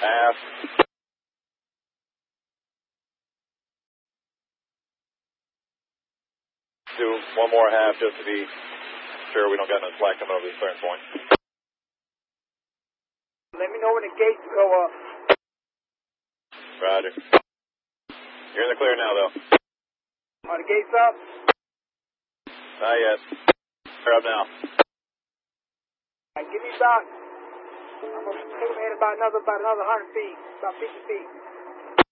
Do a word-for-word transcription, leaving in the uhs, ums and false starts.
Half. Do one more half just to be sure we don't got no slack coming over the clearance point. Let me know when the gates go up. Roger. You're in the clear now, though. Are the gates up? Not yet. They're up now. All right, give me about, I'm going to take them in about another, about another one hundred feet, about fifty feet.